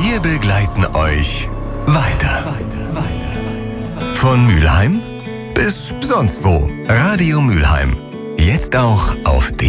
Wir begleiten euch weiter. Von Mülheim bis sonst wo. Radio Mülheim. Jetzt auch auf